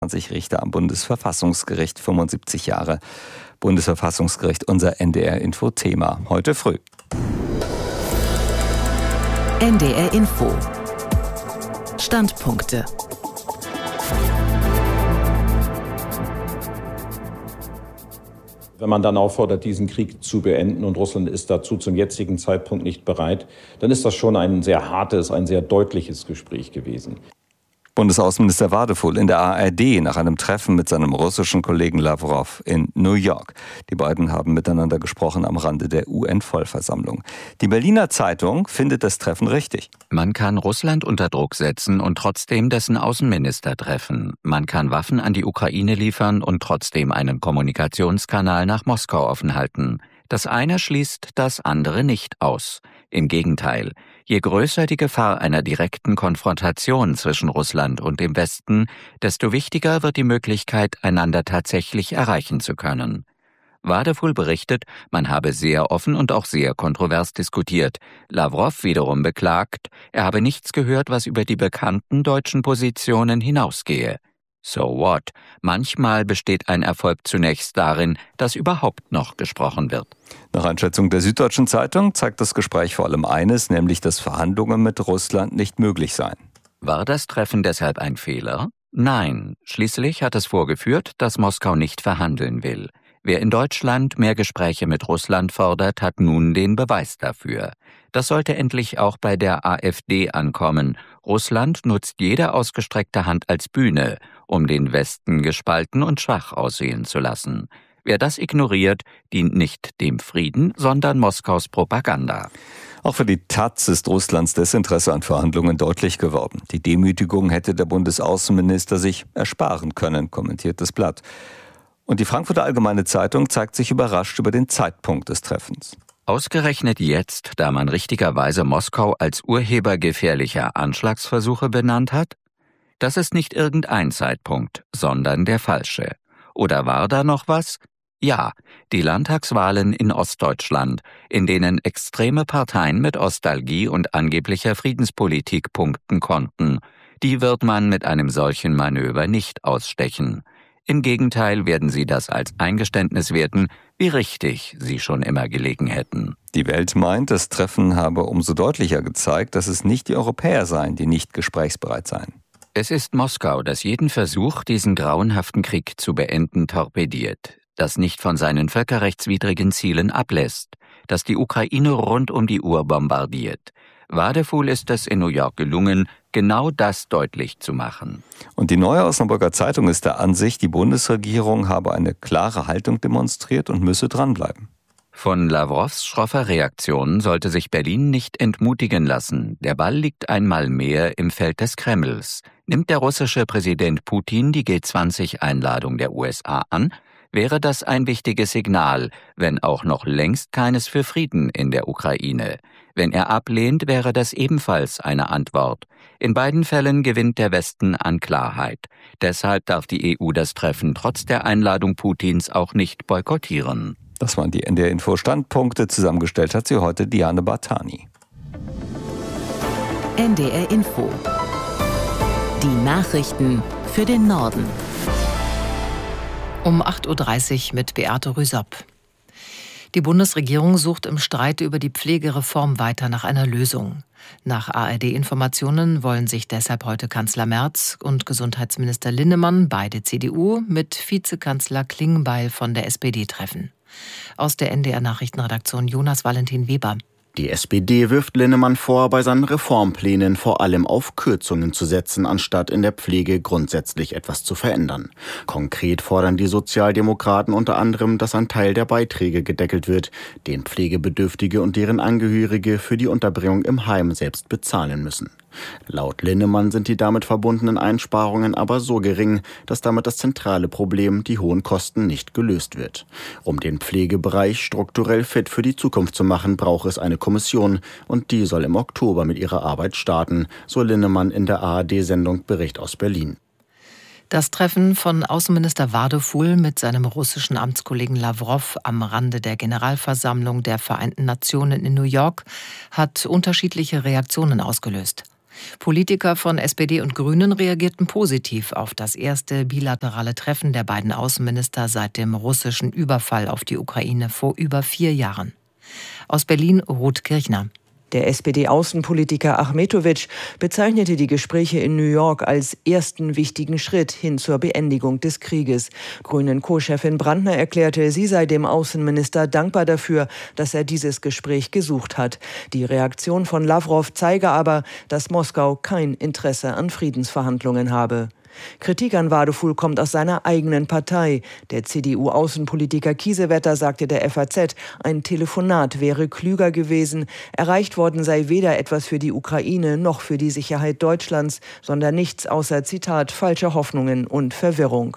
20 Richter am Bundesverfassungsgericht, 75 Jahre Bundesverfassungsgericht, unser NDR-Info-Thema heute früh. NDR Info. Standpunkte. Wenn man dann auffordert, diesen Krieg zu beenden und Russland ist dazu zum jetzigen Zeitpunkt nicht bereit, dann ist das schon ein sehr hartes, ein sehr deutliches Gespräch gewesen. Bundesaußenminister Wadefuhl in der ARD nach einem Treffen mit seinem russischen Kollegen Lavrov in New York. Die beiden haben miteinander gesprochen am Rande der UN-Vollversammlung. Die Berliner Zeitung findet das Treffen richtig. Man kann Russland unter Druck setzen und trotzdem dessen Außenminister treffen. Man kann Waffen an die Ukraine liefern und trotzdem einen Kommunikationskanal nach Moskau offen halten. Das eine schließt das andere nicht aus. Im Gegenteil, je größer die Gefahr einer direkten Konfrontation zwischen Russland und dem Westen, desto wichtiger wird die Möglichkeit, einander tatsächlich erreichen zu können. Wadefuhl berichtet, man habe sehr offen und auch sehr kontrovers diskutiert. Lavrov wiederum beklagt, er habe nichts gehört, was über die bekannten deutschen Positionen hinausgehe. So what? Manchmal besteht ein Erfolg zunächst darin, dass überhaupt noch gesprochen wird. Nach Einschätzung der Süddeutschen Zeitung zeigt das Gespräch vor allem eines, nämlich dass Verhandlungen mit Russland nicht möglich seien. War das Treffen deshalb ein Fehler? Nein. Schließlich hat es vorgeführt, dass Moskau nicht verhandeln will. Wer in Deutschland mehr Gespräche mit Russland fordert, hat nun den Beweis dafür. Das sollte endlich auch bei der AfD ankommen. Russland nutzt jede ausgestreckte Hand als Bühne, um den Westen gespalten und schwach aussehen zu lassen. Wer das ignoriert, dient nicht dem Frieden, sondern Moskaus Propaganda. Auch für die taz ist Russlands Desinteresse an Verhandlungen deutlich geworden. Die Demütigung hätte der Bundesaußenminister sich ersparen können, kommentiert das Blatt. Und die Frankfurter Allgemeine Zeitung zeigt sich überrascht über den Zeitpunkt des Treffens. Ausgerechnet jetzt, da man richtigerweise Moskau als Urheber gefährlicher Anschlagsversuche benannt hat? Das ist nicht irgendein Zeitpunkt, sondern der falsche. Oder war da noch was? Ja, die Landtagswahlen in Ostdeutschland, in denen extreme Parteien mit Ostalgie und angeblicher Friedenspolitik punkten konnten. Die wird man mit einem solchen Manöver nicht ausstechen. Im Gegenteil werden sie das als Eingeständnis werten, wie richtig sie schon immer gelegen hätten. Die Welt meint, das Treffen habe umso deutlicher gezeigt, dass es nicht die Europäer seien, die nicht gesprächsbereit seien. Es ist Moskau, das jeden Versuch, diesen grauenhaften Krieg zu beenden, torpediert, das nicht von seinen völkerrechtswidrigen Zielen ablässt, das die Ukraine rund um die Uhr bombardiert. Wadefuhl ist es in New York gelungen, genau das deutlich zu machen. Und die Neue Osnabrücker Zeitung ist der Ansicht, die Bundesregierung habe eine klare Haltung demonstriert und müsse dranbleiben. Von Lavrovs schroffer Reaktion sollte sich Berlin nicht entmutigen lassen. Der Ball liegt einmal mehr im Feld des Kremls. Nimmt der russische Präsident Putin die G20-Einladung der USA an, wäre das ein wichtiges Signal, wenn auch noch längst keines für Frieden in der Ukraine. Wenn er ablehnt, wäre das ebenfalls eine Antwort. In beiden Fällen gewinnt der Westen an Klarheit. Deshalb darf die EU das Treffen trotz der Einladung Putins auch nicht boykottieren. Das waren die NDR-Info-Standpunkte. Zusammengestellt hat sie heute Diane Bartani. NDR Info. Die Nachrichten für den Norden. Um 8.30 Uhr mit Beate Rüsop. Die Bundesregierung sucht im Streit über die Pflegereform weiter nach einer Lösung. Nach ARD-Informationen wollen sich deshalb heute Kanzler Merz und Gesundheitsminister Linnemann, beide CDU, mit Vizekanzler Klingbeil von der SPD treffen. Aus der NDR-Nachrichtenredaktion Jonas Valentin Weber. Die SPD wirft Linnemann vor, bei seinen Reformplänen vor allem auf Kürzungen zu setzen, anstatt in der Pflege grundsätzlich etwas zu verändern. Konkret fordern die Sozialdemokraten unter anderem, dass ein Teil der Beiträge gedeckelt wird, den Pflegebedürftige und deren Angehörige für die Unterbringung im Heim selbst bezahlen müssen. Laut Linnemann sind die damit verbundenen Einsparungen aber so gering, dass damit das zentrale Problem, die hohen Kosten, nicht gelöst wird. Um den Pflegebereich strukturell fit für die Zukunft zu machen, braucht es eine Kommission und die soll im Oktober mit ihrer Arbeit starten, so Linnemann in der ARD-Sendung Bericht aus Berlin. Das Treffen von Außenminister Wadefuhl mit seinem russischen Amtskollegen Lavrov am Rande der Generalversammlung der Vereinten Nationen in New York hat unterschiedliche Reaktionen ausgelöst. Politiker von SPD und Grünen reagierten positiv auf das erste bilaterale Treffen der beiden Außenminister seit dem russischen Überfall auf die Ukraine vor über 4 Jahren. Aus Berlin Ruth Kirchner. Der SPD-Außenpolitiker Achmetovic bezeichnete die Gespräche in New York als ersten wichtigen Schritt hin zur Beendigung des Krieges. Grünen-Co-Chefin Brandner erklärte, sie sei dem Außenminister dankbar dafür, dass er dieses Gespräch gesucht hat. Die Reaktion von Lavrov zeige aber, dass Moskau kein Interesse an Friedensverhandlungen habe. Kritik an Wadefuhl kommt aus seiner eigenen Partei. Der CDU-Außenpolitiker Kiesewetter sagte der FAZ, ein Telefonat wäre klüger gewesen. Erreicht worden sei weder etwas für die Ukraine noch für die Sicherheit Deutschlands, sondern nichts außer, Zitat, falsche Hoffnungen und Verwirrung.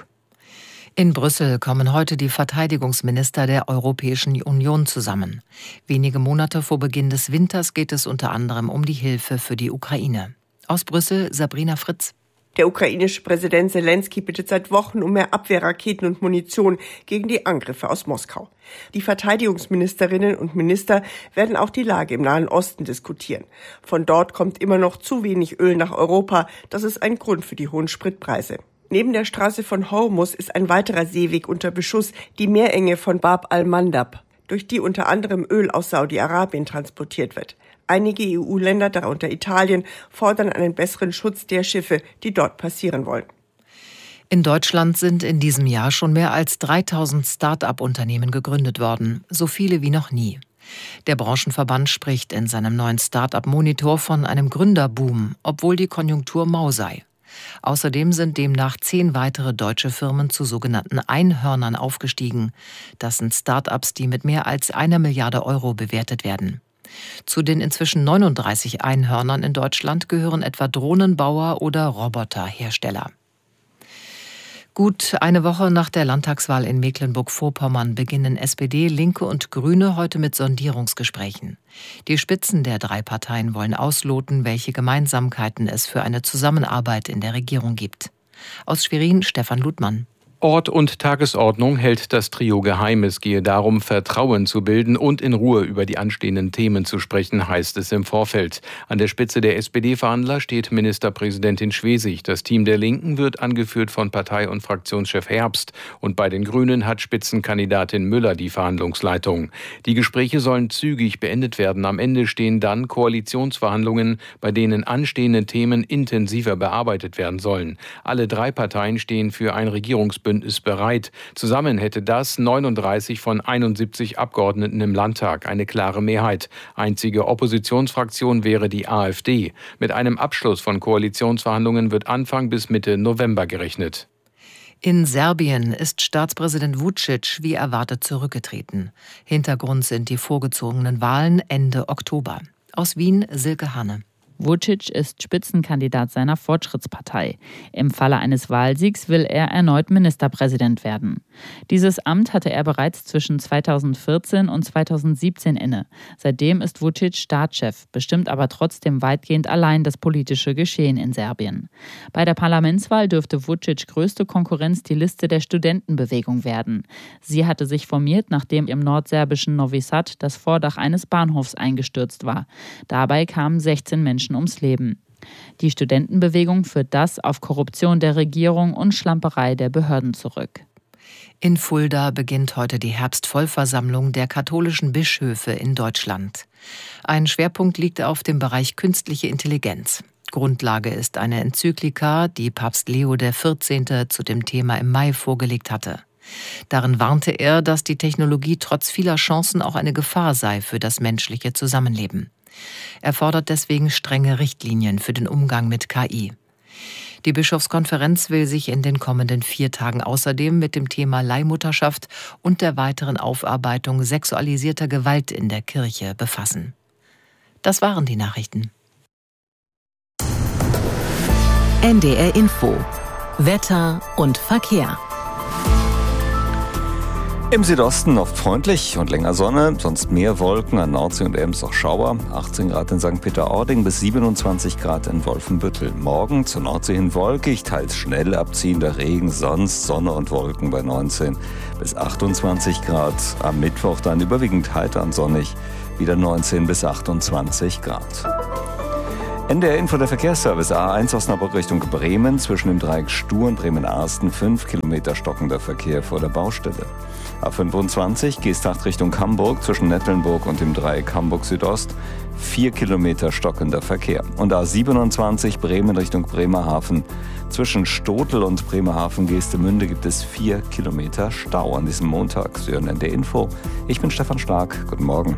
In Brüssel kommen heute die Verteidigungsminister der Europäischen Union zusammen. Wenige Monate vor Beginn des Winters geht es unter anderem um die Hilfe für die Ukraine. Aus Brüssel Sabrina Fritz. Der ukrainische Präsident Selenskyj bittet seit Wochen um mehr Abwehrraketen und Munition gegen die Angriffe aus Moskau. Die Verteidigungsministerinnen und Minister werden auch die Lage im Nahen Osten diskutieren. Von dort kommt immer noch zu wenig Öl nach Europa. Das ist ein Grund für die hohen Spritpreise. Neben der Straße von Hormuz ist ein weiterer Seeweg unter Beschuss, die Meerenge von Bab al-Mandab, durch die unter anderem Öl aus Saudi-Arabien transportiert wird. Einige EU-Länder, darunter Italien, fordern einen besseren Schutz der Schiffe, die dort passieren wollen. In Deutschland sind in diesem Jahr schon mehr als 3000 Start-up-Unternehmen gegründet worden, so viele wie noch nie. Der Branchenverband spricht in seinem neuen Start-up-Monitor von einem Gründerboom, obwohl die Konjunktur mau sei. Außerdem sind demnach 10 weitere deutsche Firmen zu sogenannten Einhörnern aufgestiegen. Das sind Start-ups, die mit mehr als 1 Milliarde Euro bewertet werden. Zu den inzwischen 39 Einhörnern in Deutschland gehören etwa Drohnenbauer oder Roboterhersteller. Gut eine Woche nach der Landtagswahl in Mecklenburg-Vorpommern beginnen SPD, Linke und Grüne heute mit Sondierungsgesprächen. Die Spitzen der 3 Parteien wollen ausloten, welche Gemeinsamkeiten es für eine Zusammenarbeit in der Regierung gibt. Aus Schwerin Stefan Ludmann. Ort und Tagesordnung hält das Trio geheim. Es gehe darum, Vertrauen zu bilden und in Ruhe über die anstehenden Themen zu sprechen, heißt es im Vorfeld. An der Spitze der SPD-Verhandler steht Ministerpräsidentin Schwesig. Das Team der Linken wird angeführt von Partei- und Fraktionschef Herbst. Und bei den Grünen hat Spitzenkandidatin Müller die Verhandlungsleitung. Die Gespräche sollen zügig beendet werden. Am Ende stehen dann Koalitionsverhandlungen, bei denen anstehende Themen intensiver bearbeitet werden sollen. Alle 3 Parteien stehen für ein Regierungsbündnis bereit. Zusammen hätte das 39 von 71 Abgeordneten im Landtag, eine klare Mehrheit. Einzige Oppositionsfraktion wäre die AfD. Mit einem Abschluss von Koalitionsverhandlungen wird Anfang bis Mitte November gerechnet. In Serbien ist Staatspräsident Vučić wie erwartet zurückgetreten. Hintergrund sind die vorgezogenen Wahlen Ende Oktober. Aus Wien Silke Hanne. Vučić ist Spitzenkandidat seiner Fortschrittspartei. Im Falle eines Wahlsiegs will er erneut Ministerpräsident werden. Dieses Amt hatte er bereits zwischen 2014 und 2017 inne. Seitdem ist Vučić Staatschef, bestimmt aber trotzdem weitgehend allein das politische Geschehen in Serbien. Bei der Parlamentswahl dürfte Vučić größte Konkurrenz die Liste der Studentenbewegung werden. Sie hatte sich formiert, nachdem im nordserbischen Novi Sad das Vordach eines Bahnhofs eingestürzt war. Dabei kamen 16 Menschen ums Leben. Die Studentenbewegung führt das auf Korruption der Regierung und Schlamperei der Behörden zurück. In Fulda beginnt heute die Herbstvollversammlung der katholischen Bischöfe in Deutschland. Ein Schwerpunkt liegt auf dem Bereich künstliche Intelligenz. Grundlage ist eine Enzyklika, die Papst Leo XIV. Zu dem Thema im Mai vorgelegt hatte. Darin warnte er, dass die Technologie trotz vieler Chancen auch eine Gefahr sei für das menschliche Zusammenleben. Er fordert deswegen strenge Richtlinien für den Umgang mit KI. Die Bischofskonferenz will sich in den kommenden 4 Tagen außerdem mit dem Thema Leihmutterschaft und der weiteren Aufarbeitung sexualisierter Gewalt in der Kirche befassen. Das waren die Nachrichten. NDR Info. Wetter und Verkehr. Im Südosten oft freundlich und länger Sonne, sonst mehr Wolken, an Nordsee und Ems auch Schauer. 18 Grad in St. Peter-Ording bis 27 Grad in Wolfenbüttel. Morgen zur Nordsee hin wolkig, teils schnell abziehender Regen, sonst Sonne und Wolken bei 19 bis 28 Grad. Am Mittwoch dann überwiegend heiter und sonnig, wieder 19 bis 28 Grad. NDR Info, der Verkehrsservice. A1 Osnabrück Richtung Bremen, zwischen dem Dreieck Stur und Bremen-Arsten 5 Kilometer stockender Verkehr vor der Baustelle. A25 Geesthacht Richtung Hamburg, zwischen Nettelnburg und dem Dreieck Hamburg Südost 4 Kilometer stockender Verkehr. Und A27 Bremen Richtung Bremerhaven, zwischen Stotel und Bremerhaven-Geestemünde gibt es 4 Kilometer Stau an diesem Montag. Sie hören NDR Info. Ich bin Stefan Stark. Guten Morgen.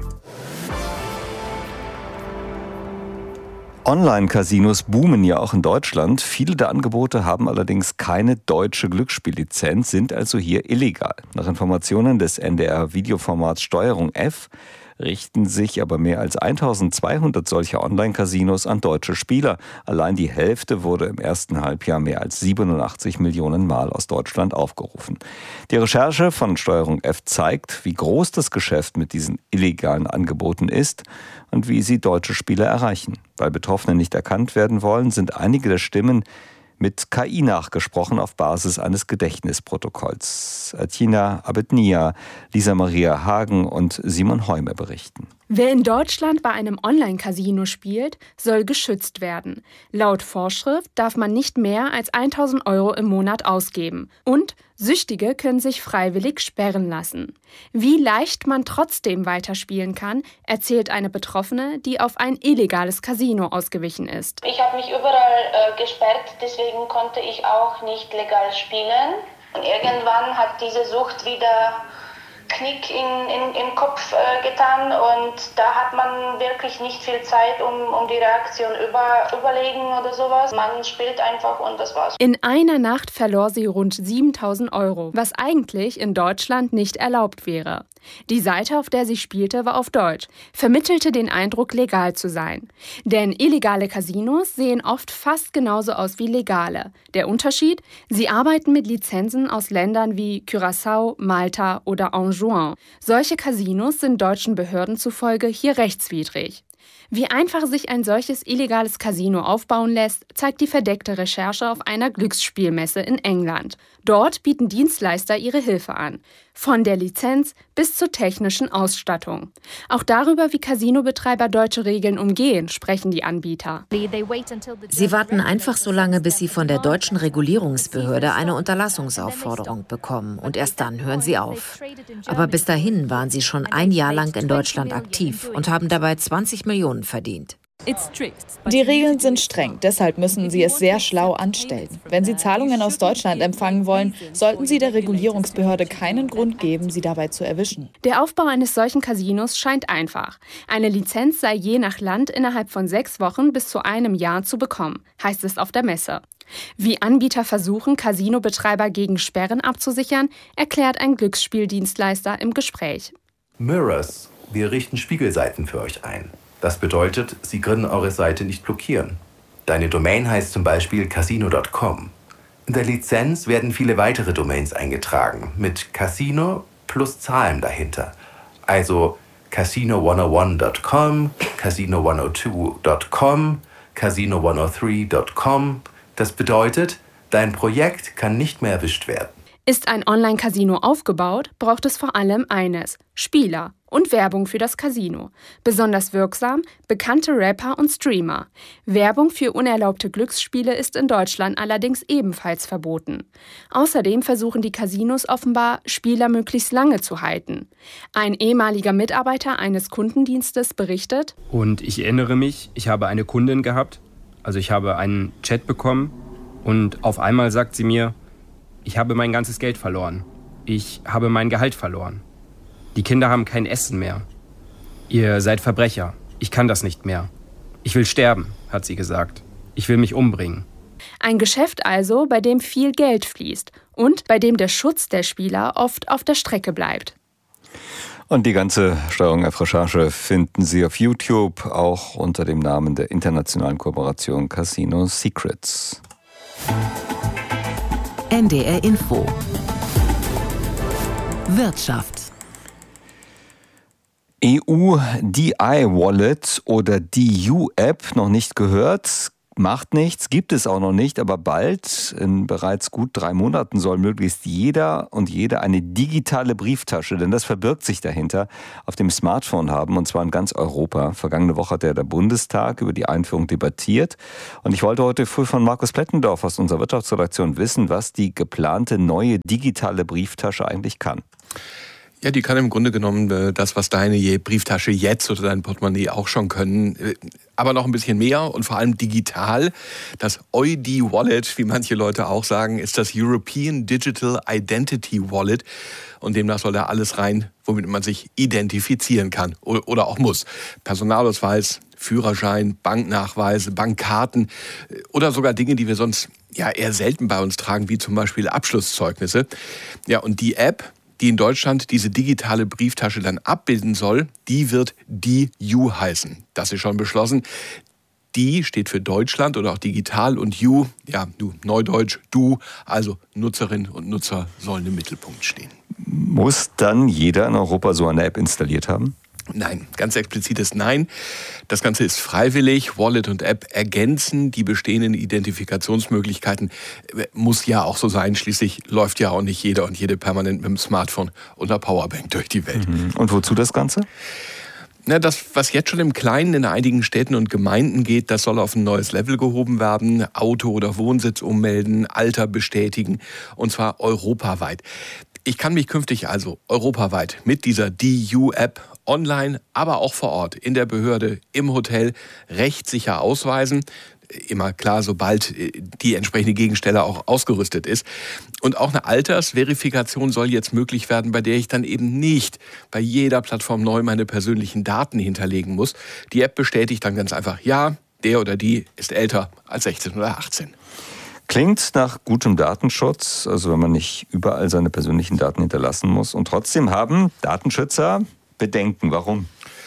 Online-Casinos boomen ja auch in Deutschland. Viele der Angebote haben allerdings keine deutsche Glücksspiellizenz, sind also hier illegal. Nach Informationen des NDR-Videoformats Steuerung F richten sich aber mehr als 1200 solcher Online-Casinos an deutsche Spieler. Allein die Hälfte wurde im ersten Halbjahr mehr als 87 Millionen Mal aus Deutschland aufgerufen. Die Recherche von Steuerung F zeigt, wie groß das Geschäft mit diesen illegalen Angeboten ist und wie sie deutsche Spieler erreichen. Weil Betroffene nicht erkannt werden wollen, sind einige der Stimmen mit KI nachgesprochen auf Basis eines Gedächtnisprotokolls. Atina Abednia, Lisa Maria Hagen und Simon Heume berichten. Wer in Deutschland bei einem Online-Casino spielt, soll geschützt werden. Laut Vorschrift darf man nicht mehr als 1.000 € im Monat ausgeben. Und Süchtige können sich freiwillig sperren lassen. Wie leicht man trotzdem weiterspielen kann, erzählt eine Betroffene, die auf ein illegales Casino ausgewichen ist. Ich habe mich überall gesperrt, deswegen konnte ich auch nicht legal spielen. Und irgendwann hat diese Sucht wieder Knick im Kopf getan und da hat man wirklich nicht viel Zeit, um die Reaktion überlegen oder sowas. Man spielt einfach und das war's. In einer Nacht verlor sie rund 7.000 €, was eigentlich in Deutschland nicht erlaubt wäre. Die Seite, auf der sie spielte, war auf Deutsch, vermittelte den Eindruck, legal zu sein. Denn illegale Casinos sehen oft fast genauso aus wie legale. Der Unterschied? Sie arbeiten mit Lizenzen aus Ländern wie Curaçao, Malta oder Anjouan. Solche Casinos sind deutschen Behörden zufolge hier rechtswidrig. Wie einfach sich ein solches illegales Casino aufbauen lässt, zeigt die verdeckte Recherche auf einer Glücksspielmesse in England. Dort bieten Dienstleister ihre Hilfe an. Von der Lizenz bis zur technischen Ausstattung. Auch darüber, wie Casinobetreiber deutsche Regeln umgehen, sprechen die Anbieter. Sie warten einfach so lange, bis sie von der deutschen Regulierungsbehörde eine Unterlassungsaufforderung bekommen. Und erst dann hören sie auf. Aber bis dahin waren sie schon ein Jahr lang in Deutschland aktiv und haben dabei 20 Millionen verdient. Die Regeln sind streng, deshalb müssen Sie es sehr schlau anstellen. Wenn Sie Zahlungen aus Deutschland empfangen wollen, sollten Sie der Regulierungsbehörde keinen Grund geben, Sie dabei zu erwischen. Der Aufbau eines solchen Casinos scheint einfach. Eine Lizenz sei je nach Land innerhalb von 6 Wochen bis zu einem Jahr zu bekommen, heißt es auf der Messe. Wie Anbieter versuchen, Casinobetreiber gegen Sperren abzusichern, erklärt ein Glücksspieldienstleister im Gespräch. Mirrors, wir richten Spiegelseiten für euch ein. Das bedeutet, sie können eure Seite nicht blockieren. Deine Domain heißt zum Beispiel casino.com. In der Lizenz werden viele weitere Domains eingetragen, mit Casino plus Zahlen dahinter. Also casino101.com, casino102.com, casino103.com. Das bedeutet, dein Projekt kann nicht mehr erwischt werden. Ist ein Online-Casino aufgebaut, braucht es vor allem eines: Spieler und Werbung für das Casino. Besonders wirksam bekannte Rapper und Streamer. Werbung für unerlaubte Glücksspiele ist in Deutschland allerdings ebenfalls verboten. Außerdem versuchen die Casinos offenbar, Spieler möglichst lange zu halten. Ein ehemaliger Mitarbeiter eines Kundendienstes berichtet: Und ich erinnere mich, ich habe eine Kundin gehabt, also ich habe einen Chat bekommen und auf einmal sagt sie mir: Ich habe mein ganzes Geld verloren. Ich habe mein Gehalt verloren. Die Kinder haben kein Essen mehr. Ihr seid Verbrecher. Ich kann das nicht mehr. Ich will sterben, hat sie gesagt. Ich will mich umbringen. Ein Geschäft also, bei dem viel Geld fließt und bei dem der Schutz der Spieler oft auf der Strecke bleibt. Und die ganze Steuerung F-Recherche finden Sie auf YouTube, auch unter dem Namen der internationalen Kooperation Casino Secrets. NDR Info. Wirtschaft. EU-DI-Wallet oder DU-App, noch nicht gehört. macht nichts, gibt es auch noch nicht, aber bald, in bereits gut 3 Monaten, soll möglichst jeder und jede eine digitale Brieftasche, denn das verbirgt sich dahinter, auf dem Smartphone haben, und zwar in ganz Europa. Vergangene Woche hat der Bundestag über die Einführung debattiert und ich wollte heute früh von Markus Plettendorf aus unserer Wirtschaftsredaktion wissen, was die geplante neue digitale Brieftasche eigentlich kann. Ja, die kann im Grunde genommen das, was deine Brieftasche jetzt oder dein Portemonnaie auch schon können, aber noch ein bisschen mehr und vor allem digital. Das EUD-Wallet, wie manche Leute auch sagen, ist das European Digital Identity Wallet und demnach soll da alles rein, womit man sich identifizieren kann oder auch muss. Personalausweis, Führerschein, Banknachweise, Bankkarten oder sogar Dinge, die wir sonst ja eher selten bei uns tragen, wie zum Beispiel Abschlusszeugnisse. Ja, und die App, die in Deutschland diese digitale Brieftasche dann abbilden soll, die wird DIU heißen. Das ist schon beschlossen. Die steht für Deutschland oder auch digital und U, ja, Neudeutsch, du, also Nutzerinnen und Nutzer sollen im Mittelpunkt stehen. Muss dann jeder in Europa so eine App installiert haben? Nein, ganz explizites Nein. Das Ganze ist freiwillig. Wallet und App ergänzen die bestehenden Identifikationsmöglichkeiten. Muss ja auch so sein. Schließlich läuft ja auch nicht jeder und jede permanent mit dem Smartphone und einer Powerbank durch die Welt. Und wozu das Ganze? Na, das, was jetzt schon im Kleinen in einigen Städten und Gemeinden geht, das soll auf ein neues Level gehoben werden. Auto oder Wohnsitz ummelden, Alter bestätigen, und zwar europaweit. Ich kann mich künftig also europaweit mit dieser DIU-App online, aber auch vor Ort, in der Behörde, im Hotel, rechtssicher ausweisen. Immer klar, sobald die entsprechende Gegenstelle auch ausgerüstet ist. Und auch eine Altersverifikation soll jetzt möglich werden, bei der ich dann eben nicht bei jeder Plattform neu meine persönlichen Daten hinterlegen muss. Die App bestätigt dann ganz einfach, ja, der oder die ist älter als 16 oder 18. Klingt nach gutem Datenschutz, also wenn man nicht überall seine persönlichen Daten hinterlassen muss. Und trotzdem haben Datenschützer Bedenken. Warum?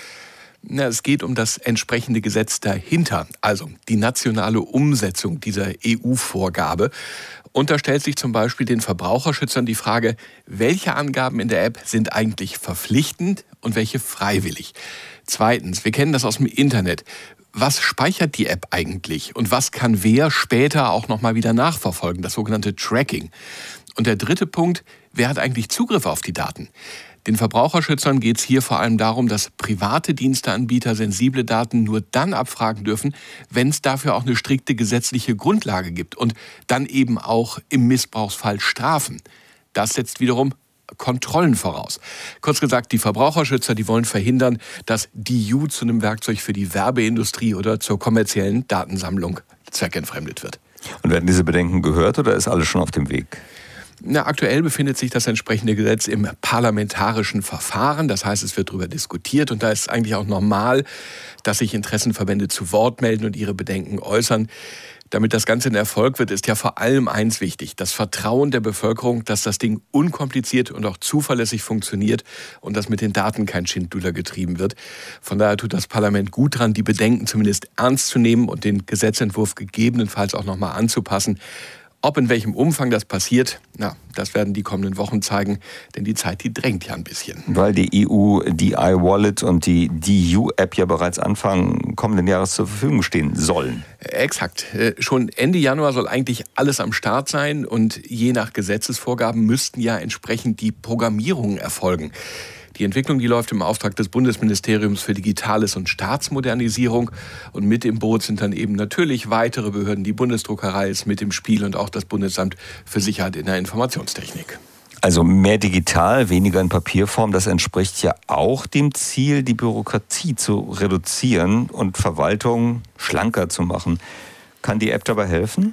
Na, es geht um das entsprechende Gesetz dahinter, also die nationale Umsetzung dieser EU-Vorgabe. Und da stellt sich zum Beispiel den Verbraucherschützern die Frage, welche Angaben in der App sind eigentlich verpflichtend und welche freiwillig. Zweitens, wir kennen das aus dem Internet. Was speichert die App eigentlich und was kann wer später auch noch mal wieder nachverfolgen, das sogenannte Tracking. Und der dritte Punkt, wer hat eigentlich Zugriff auf die Daten? Den Verbraucherschützern geht es hier vor allem darum, dass private Diensteanbieter sensible Daten nur dann abfragen dürfen, wenn es dafür auch eine strikte gesetzliche Grundlage gibt und dann eben auch im Missbrauchsfall Strafen. Das setzt wiederum Kontrollen voraus. Kurz gesagt, die Verbraucherschützer, die wollen verhindern, dass DIU zu einem Werkzeug für die Werbeindustrie oder zur kommerziellen Datensammlung zweckentfremdet wird. Und werden diese Bedenken gehört oder ist alles schon auf dem Weg? Na, aktuell befindet sich das entsprechende Gesetz im parlamentarischen Verfahren. Das heißt, es wird darüber diskutiert und da ist eigentlich auch normal, dass sich Interessenverbände zu Wort melden und ihre Bedenken äußern. Damit das Ganze ein Erfolg wird, ist ja vor allem eins wichtig: das Vertrauen der Bevölkerung, dass das Ding unkompliziert und auch zuverlässig funktioniert und dass mit den Daten kein Schindluder getrieben wird. Von daher tut das Parlament gut dran, die Bedenken zumindest ernst zu nehmen und den Gesetzentwurf gegebenenfalls auch nochmal anzupassen. Ob in welchem Umfang das passiert, na, das werden die kommenden Wochen zeigen, denn die Zeit, die drängt ja ein bisschen. Weil die EU-DI-Wallet und die DIU-App ja bereits Anfang kommenden Jahres zur Verfügung stehen sollen. Exakt. Schon Ende Januar soll eigentlich alles am Start sein und je nach Gesetzesvorgaben müssten ja entsprechend die Programmierungen erfolgen. Die Entwicklung, die läuft im Auftrag des Bundesministeriums für Digitales und Staatsmodernisierung. Und mit im Boot sind dann eben natürlich weitere Behörden. Die Bundesdruckerei ist mit im Spiel und auch das Bundesamt für Sicherheit in der Informationstechnik. Also mehr digital, weniger in Papierform, das entspricht ja auch dem Ziel, die Bürokratie zu reduzieren und Verwaltung schlanker zu machen. Kann die App dabei helfen?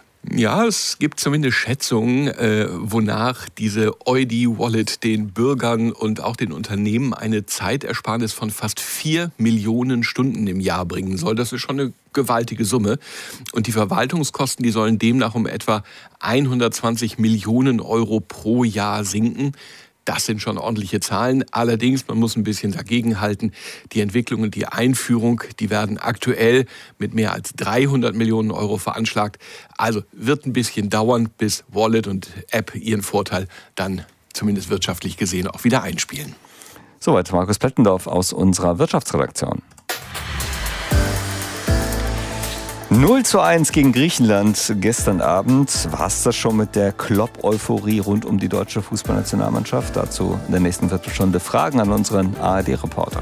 Ja, es gibt zumindest Schätzungen, wonach diese EUD-Wallet den Bürgern und auch den Unternehmen eine Zeitersparnis von fast 4 Millionen Stunden im Jahr bringen soll. Das ist schon eine gewaltige Summe. Und die Verwaltungskosten, die sollen demnach um etwa 120 Millionen Euro pro Jahr sinken. Das sind schon ordentliche Zahlen. Allerdings, man muss ein bisschen dagegenhalten. Die Entwicklung und die Einführung, die werden aktuell mit mehr als 300 Millionen Euro veranschlagt. Also wird ein bisschen dauern, bis Wallet und App ihren Vorteil dann zumindest wirtschaftlich gesehen auch wieder einspielen. Soweit Markus Plettendorf aus unserer Wirtschaftsredaktion. 0:1 gegen Griechenland gestern Abend. War es das schon mit der Klopp-Euphorie rund um die deutsche Fußballnationalmannschaft? Dazu in der nächsten Viertelstunde Fragen an unseren ARD-Reporter.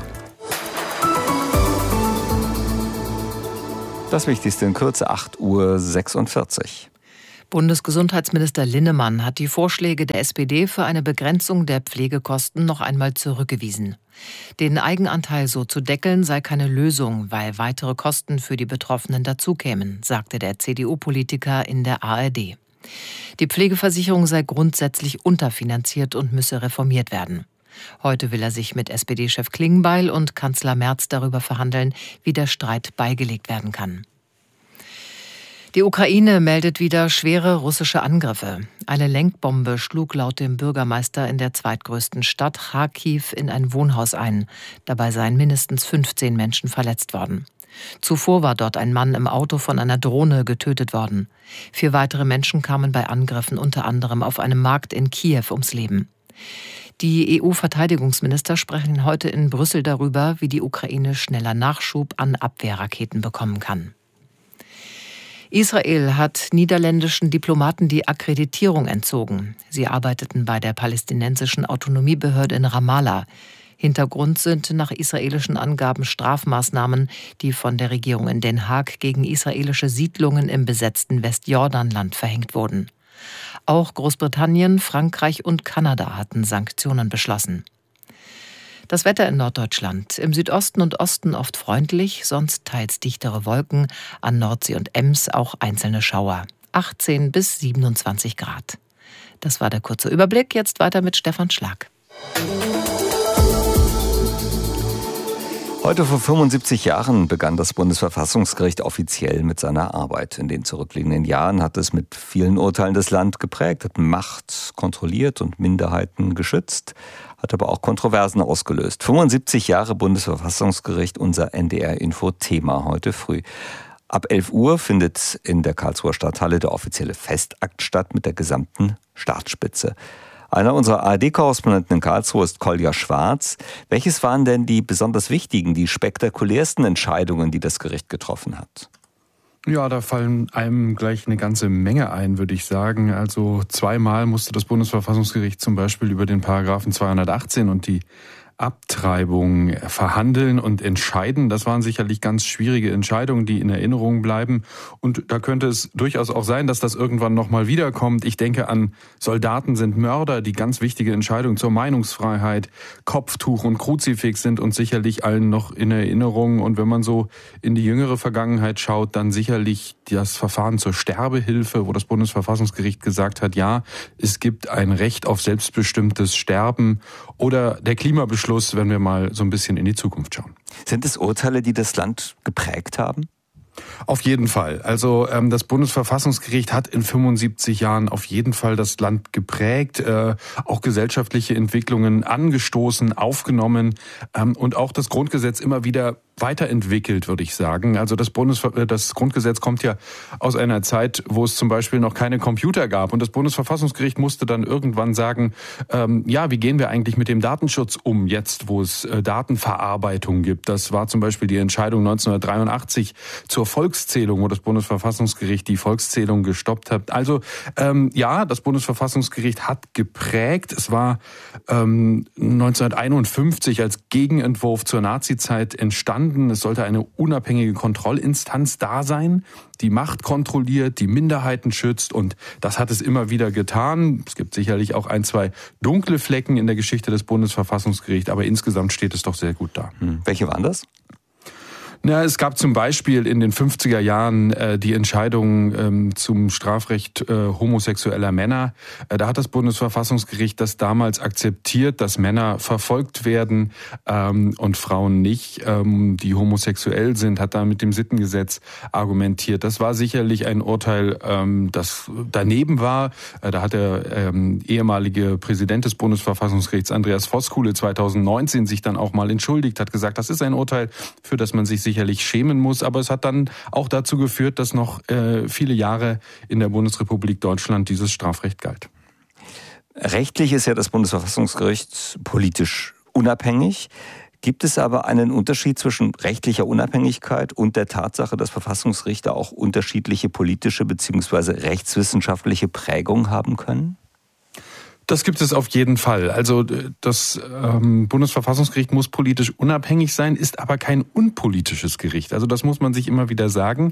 Das Wichtigste in Kürze, 8:46 Uhr. Bundesgesundheitsminister Linnemann hat die Vorschläge der SPD für eine Begrenzung der Pflegekosten noch einmal zurückgewiesen. Den Eigenanteil so zu deckeln sei keine Lösung, weil weitere Kosten für die Betroffenen dazukämen, sagte der CDU-Politiker in der ARD. Die Pflegeversicherung sei grundsätzlich unterfinanziert und müsse reformiert werden. Heute will er sich mit SPD-Chef Klingbeil und Kanzler Merz darüber verhandeln, wie der Streit beigelegt werden kann. Die Ukraine meldet wieder schwere russische Angriffe. Eine Lenkbombe schlug laut dem Bürgermeister in der zweitgrößten Stadt Charkiw in ein Wohnhaus ein. Dabei seien mindestens 15 Menschen verletzt worden. Zuvor war dort ein Mann im Auto von einer Drohne getötet worden. 4 weitere Menschen kamen bei Angriffen unter anderem auf einem Markt in Kiew ums Leben. Die EU-Verteidigungsminister sprechen heute in Brüssel darüber, wie die Ukraine schneller Nachschub an Abwehrraketen bekommen kann. Israel hat niederländischen Diplomaten die Akkreditierung entzogen. Sie arbeiteten bei der palästinensischen Autonomiebehörde in Ramallah. Hintergrund sind nach israelischen Angaben Strafmaßnahmen, die von der Regierung in Den Haag gegen israelische Siedlungen im besetzten Westjordanland verhängt wurden. Auch Großbritannien, Frankreich und Kanada hatten Sanktionen beschlossen. Das Wetter in Norddeutschland. Im Südosten und Osten oft freundlich, sonst teils dichtere Wolken. An Nordsee und Ems auch einzelne Schauer. 18 bis 27 Grad. Das war der kurze Überblick. Jetzt weiter mit Stefan Schlag. Heute vor 75 Jahren begann das Bundesverfassungsgericht offiziell mit seiner Arbeit. In den zurückliegenden Jahren hat es mit vielen Urteilen das Land geprägt, hat Macht kontrolliert und Minderheiten geschützt, hat aber auch Kontroversen ausgelöst. 75 Jahre Bundesverfassungsgericht, unser NDR-Info-Thema heute früh. Ab 11 Uhr findet in der Karlsruher Stadthalle der offizielle Festakt statt mit der gesamten Staatsspitze. Einer unserer ARD-Korrespondenten in Karlsruhe ist Kolja Schwarz. Welches waren denn die besonders wichtigen, die spektakulärsten Entscheidungen, die das Gericht getroffen hat? Ja, da fallen einem gleich eine ganze Menge ein, würde ich sagen. Also 2-mal musste das Bundesverfassungsgericht zum Beispiel über den Paragraphen 218 und die Abtreibung verhandeln und entscheiden. Das waren sicherlich ganz schwierige Entscheidungen, die in Erinnerung bleiben. Und da könnte es durchaus auch sein, dass das irgendwann nochmal wiederkommt. Ich denke an Soldaten sind Mörder, die ganz wichtige Entscheidungen zur Meinungsfreiheit, Kopftuch und Kruzifix sind uns sicherlich allen noch in Erinnerung. Und wenn man so in die jüngere Vergangenheit schaut, dann sicherlich das Verfahren zur Sterbehilfe, wo das Bundesverfassungsgericht gesagt hat, ja, es gibt ein Recht auf selbstbestimmtes Sterben, oder der Klimabeschluss, wenn wir mal so ein bisschen in die Zukunft schauen. Sind es Urteile, die das Land geprägt haben? Auf jeden Fall. Also das Bundesverfassungsgericht hat in 75 Jahren auf jeden Fall das Land geprägt, auch gesellschaftliche Entwicklungen angestoßen, aufgenommen und auch das Grundgesetz immer wieder weiterentwickelt, würde ich sagen. Also das Grundgesetz kommt ja aus einer Zeit, wo es zum Beispiel noch keine Computer gab. Und das Bundesverfassungsgericht musste dann irgendwann sagen, wie gehen wir eigentlich mit dem Datenschutz um, jetzt wo es Datenverarbeitung gibt. Das war zum Beispiel die Entscheidung 1983 zur Volkszählung, wo das Bundesverfassungsgericht die Volkszählung gestoppt hat. Also das Bundesverfassungsgericht hat geprägt. Es war 1951 als Gegenentwurf zur Nazizeit entstanden. Es sollte eine unabhängige Kontrollinstanz da sein, die Macht kontrolliert, die Minderheiten schützt, und das hat es immer wieder getan. Es gibt sicherlich auch 1-2 dunkle Flecken in der Geschichte des Bundesverfassungsgerichts, aber insgesamt steht es doch sehr gut da. Welche waren das? Na, es gab zum Beispiel in den 50er Jahren die Entscheidung zum Strafrecht homosexueller Männer. Da hat das Bundesverfassungsgericht das damals akzeptiert, dass Männer verfolgt werden und Frauen nicht, die homosexuell sind, hat da mit dem Sittengesetz argumentiert. Das war sicherlich ein Urteil, das daneben war. Da hat der ehemalige Präsident des Bundesverfassungsgerichts, Andreas Voskuhle, 2019 sich dann auch mal entschuldigt, hat gesagt, das ist ein Urteil, für das man sich sicherlich schämen muss, aber es hat dann auch dazu geführt, dass noch viele Jahre in der Bundesrepublik Deutschland dieses Strafrecht galt. Rechtlich ist ja das Bundesverfassungsgericht politisch unabhängig. Gibt es aber einen Unterschied zwischen rechtlicher Unabhängigkeit und der Tatsache, dass Verfassungsrichter auch unterschiedliche politische bzw. rechtswissenschaftliche Prägung haben können? Das gibt es auf jeden Fall. Also das Bundesverfassungsgericht muss politisch unabhängig sein, ist aber kein unpolitisches Gericht. Also das muss man sich immer wieder sagen.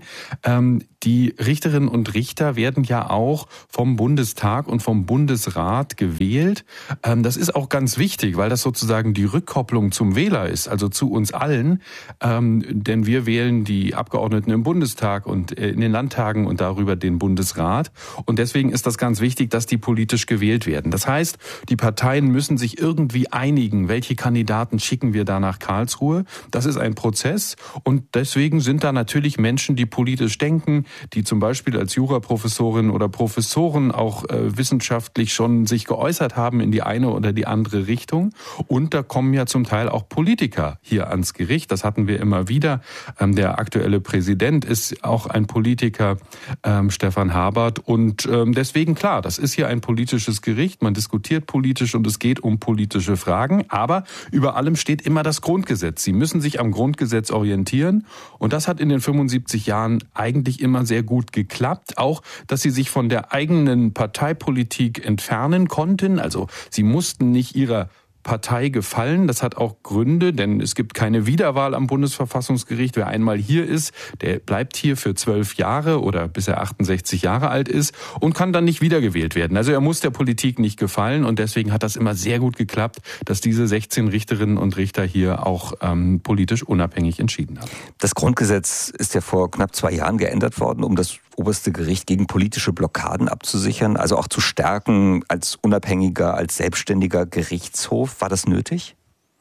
Die Richterinnen und Richter werden ja auch vom Bundestag und vom Bundesrat gewählt. Das ist auch ganz wichtig, weil das sozusagen die Rückkopplung zum Wähler ist, also zu uns allen. Denn wir wählen die Abgeordneten im Bundestag und in den Landtagen und darüber den Bundesrat. Und deswegen ist das ganz wichtig, dass die politisch gewählt werden. Das heißt, die Parteien müssen sich irgendwie einigen, welche Kandidaten schicken wir da nach Karlsruhe. Das ist ein Prozess und deswegen sind da natürlich Menschen, die politisch denken, die zum Beispiel als Juraprofessorin oder Professoren auch wissenschaftlich schon sich geäußert haben in die eine oder die andere Richtung. Und da kommen ja zum Teil auch Politiker hier ans Gericht. Das hatten wir immer wieder. Der aktuelle Präsident ist auch ein Politiker, Stefan Habert. Und deswegen, klar, das ist hier ein politisches Gericht. Man diskutiert politisch und es geht um politische Fragen. Aber über allem steht immer das Grundgesetz. Sie müssen sich am Grundgesetz orientieren. Und das hat in den 75 Jahren eigentlich immer sehr gut geklappt. Auch, dass sie sich von der eigenen Parteipolitik entfernen konnten. Also sie mussten nicht ihrer Partei gefallen. Das hat auch Gründe, denn es gibt keine Wiederwahl am Bundesverfassungsgericht. Wer einmal hier ist, der bleibt hier für 12 Jahre oder bis er 68 Jahre alt ist und kann dann nicht wiedergewählt werden. Also er muss der Politik nicht gefallen und deswegen hat das immer sehr gut geklappt, dass diese 16 Richterinnen und Richter hier auch politisch unabhängig entschieden haben. Das Grundgesetz ist ja vor knapp 2 Jahren geändert worden, um das oberste Gericht gegen politische Blockaden abzusichern, also auch zu stärken als unabhängiger, als selbstständiger Gerichtshof. War das nötig?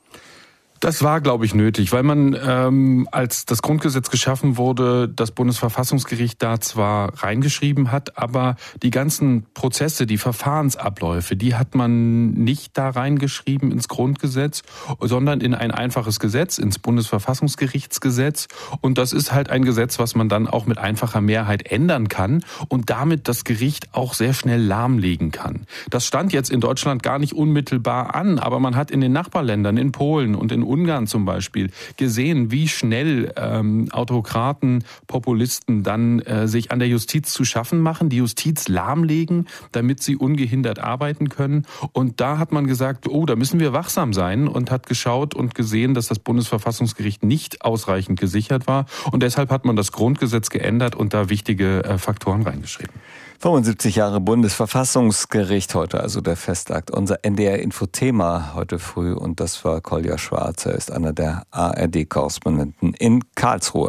Das war, glaube ich, nötig, weil man, als das Grundgesetz geschaffen wurde, das Bundesverfassungsgericht da zwar reingeschrieben hat, aber die ganzen Prozesse, die Verfahrensabläufe, die hat man nicht da reingeschrieben ins Grundgesetz, sondern in ein einfaches Gesetz, ins Bundesverfassungsgerichtsgesetz. Und das ist halt ein Gesetz, was man dann auch mit einfacher Mehrheit ändern kann und damit das Gericht auch sehr schnell lahmlegen kann. Das stand jetzt in Deutschland gar nicht unmittelbar an, aber man hat in den Nachbarländern, in Polen und in Ungarn zum Beispiel gesehen, wie schnell Autokraten, Populisten dann sich an der Justiz zu schaffen machen, die Justiz lahmlegen, damit sie ungehindert arbeiten können. Und da hat man gesagt, oh, da müssen wir wachsam sein und hat geschaut und gesehen, dass das Bundesverfassungsgericht nicht ausreichend gesichert war. Und deshalb hat man das Grundgesetz geändert und da wichtige Faktoren reingeschrieben. 75 Jahre Bundesverfassungsgericht heute, also der Festakt. Unser NDR-Info-Thema heute früh und das war Kolja Schwarz. Er ist einer der ARD-Korrespondenten in Karlsruhe.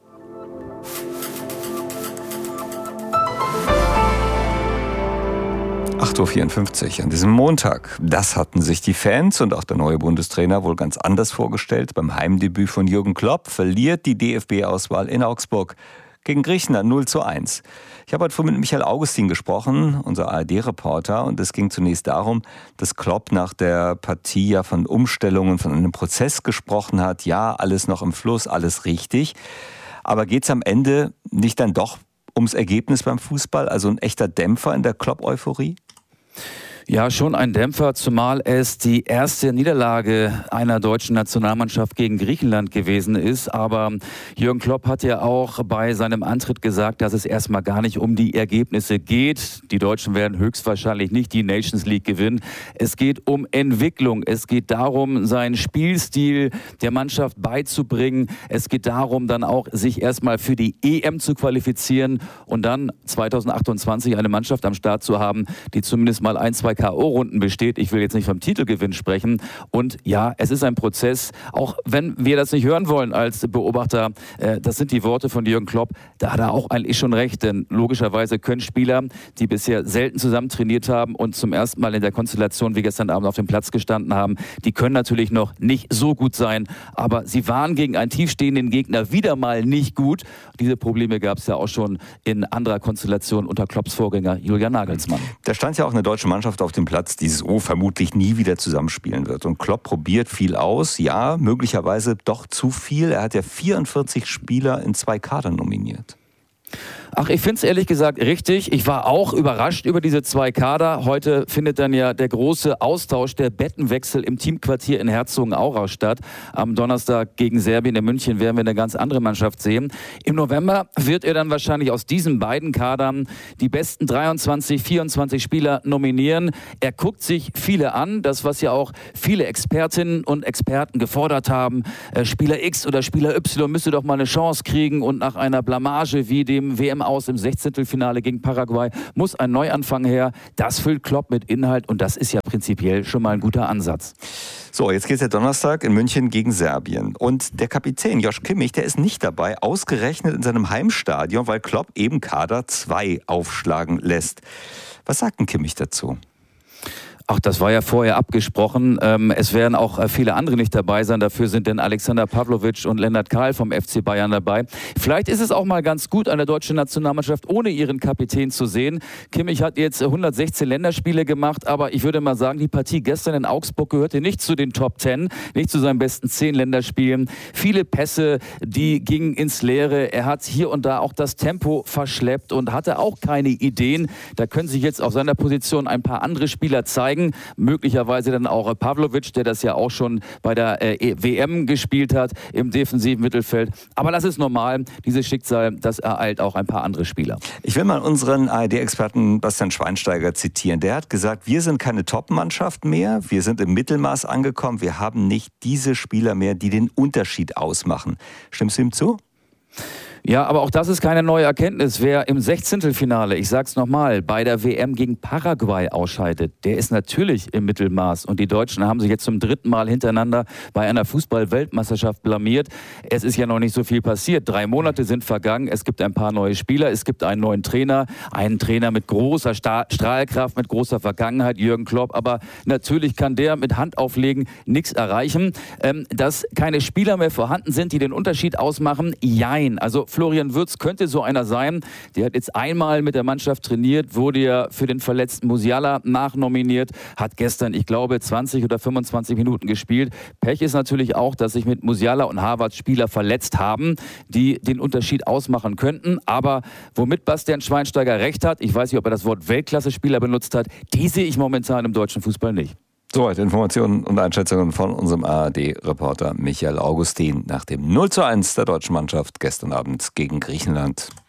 (8:54 Uhr) an diesem Montag. Das hatten sich die Fans und auch der neue Bundestrainer wohl ganz anders vorgestellt. Beim Heimdebüt von Jürgen Klopp verliert die DFB-Auswahl in Augsburg gegen Griechenland 0:1. Ich habe heute früh mit Michael Augustin gesprochen, unser ARD-Reporter, und es ging zunächst darum, dass Klopp nach der Partie ja von Umstellungen, von einem Prozess gesprochen hat. Ja, alles noch im Fluss, alles richtig. Aber geht es am Ende nicht dann doch ums Ergebnis beim Fußball, also ein echter Dämpfer in der Klopp-Euphorie? Ja, schon ein Dämpfer, zumal es die erste Niederlage einer deutschen Nationalmannschaft gegen Griechenland gewesen ist. Aber Jürgen Klopp hat ja auch bei seinem Antritt gesagt, dass es erstmal gar nicht um die Ergebnisse geht. Die Deutschen werden höchstwahrscheinlich nicht die Nations League gewinnen. Es geht um Entwicklung. Es geht darum, seinen Spielstil der Mannschaft beizubringen. Es geht darum, dann auch sich erstmal für die EM zu qualifizieren und dann 2028 eine Mannschaft am Start zu haben, die zumindest mal 1-2 K.O.-Runden besteht. Ich will jetzt nicht vom Titelgewinn sprechen. Und ja, es ist ein Prozess, auch wenn wir das nicht hören wollen als Beobachter, das sind die Worte von Jürgen Klopp, da hat er auch eigentlich schon recht, denn logischerweise können Spieler, die bisher selten zusammen trainiert haben und zum ersten Mal in der Konstellation wie gestern Abend auf dem Platz gestanden haben, die können natürlich noch nicht so gut sein, aber sie waren gegen einen tiefstehenden Gegner wieder mal nicht gut. Diese Probleme gab es ja auch schon in anderer Konstellation unter Klopps Vorgänger Julian Nagelsmann. Da stand ja auch eine deutsche Mannschaft auf dem Platz, die so vermutlich nie wieder zusammenspielen wird. Und Klopp probiert viel aus, ja, möglicherweise doch zu viel. Er hat ja 44 Spieler in 2 Kader nominiert. Ach, ich finde es ehrlich gesagt richtig. Ich war auch überrascht über diese 2 Kader. Heute findet dann ja der große Austausch, der Bettenwechsel im Teamquartier in Herzogenaurach statt. Am Donnerstag gegen Serbien in München werden wir eine ganz andere Mannschaft sehen. Im November wird er dann wahrscheinlich aus diesen beiden Kadern die besten 23, 24 Spieler nominieren. Er guckt sich viele an, das was ja auch viele Expertinnen und Experten gefordert haben. Spieler X oder Spieler Y müsste doch mal eine Chance kriegen und nach einer Blamage wie dem WM aus im 16. Finale gegen Paraguay muss ein Neuanfang her. Das füllt Klopp mit Inhalt und das ist ja prinzipiell schon mal ein guter Ansatz. So, jetzt geht es ja Donnerstag in München gegen Serbien. Und der Kapitän Josh Kimmich, der ist nicht dabei, ausgerechnet in seinem Heimstadion, weil Klopp eben Kader 2 aufschlagen lässt. Was sagt denn Kimmich dazu? Ach, das war ja vorher abgesprochen. Es werden auch viele andere nicht dabei sein. Dafür sind denn Alexander Pavlovic und Lennart Kahl vom FC Bayern dabei. Vielleicht ist es auch mal ganz gut, eine deutsche Nationalmannschaft ohne ihren Kapitän zu sehen. Kimmich hat jetzt 116 Länderspiele gemacht, aber ich würde mal sagen, die Partie gestern in Augsburg gehörte nicht zu den Top 10, nicht zu seinen besten 10 Länderspielen. Viele Pässe, die gingen ins Leere. Er hat hier und da auch das Tempo verschleppt und hatte auch keine Ideen. Da können sich jetzt auf seiner Position ein paar andere Spieler zeigen. Möglicherweise dann auch Pavlovic, der das ja auch schon bei der WM gespielt hat im defensiven Mittelfeld. Aber das ist normal. Dieses Schicksal, das ereilt auch ein paar andere Spieler. Ich will mal unseren ARD-Experten Bastian Schweinsteiger zitieren. Der hat gesagt, wir sind keine Top-Mannschaft mehr. Wir sind im Mittelmaß angekommen. Wir haben nicht diese Spieler mehr, die den Unterschied ausmachen. Stimmst du ihm zu? Ja, aber auch das ist keine neue Erkenntnis. Wer im 16. Finale, ich sag's nochmal, bei der WM gegen Paraguay ausscheidet, der ist natürlich im Mittelmaß. Und die Deutschen haben sich jetzt zum 3. Mal hintereinander bei einer Fußball-Weltmeisterschaft blamiert. Es ist ja noch nicht so viel passiert. 3 Monate sind vergangen. Es gibt ein paar neue Spieler. Es gibt einen neuen Trainer. Einen Trainer mit großer Strahlkraft, mit großer Vergangenheit, Jürgen Klopp. Aber natürlich kann der mit Hand auflegen nichts erreichen. Dass keine Spieler mehr vorhanden sind, die den Unterschied ausmachen, jein. Also Florian Wirtz könnte so einer sein. Der hat jetzt einmal mit der Mannschaft trainiert, wurde ja für den verletzten Musiala nachnominiert, hat gestern, ich glaube, 20 oder 25 Minuten gespielt. Pech ist natürlich auch, dass sich mit Musiala und Havertz Spieler verletzt haben, die den Unterschied ausmachen könnten. Aber womit Bastian Schweinsteiger recht hat, ich weiß nicht, ob er das Wort Weltklasse-Spieler benutzt hat, die sehe ich momentan im deutschen Fußball nicht. Soweit Informationen und Einschätzungen von unserem ARD-Reporter Michael Augustin nach dem 0:1 der deutschen Mannschaft gestern Abend gegen Griechenland.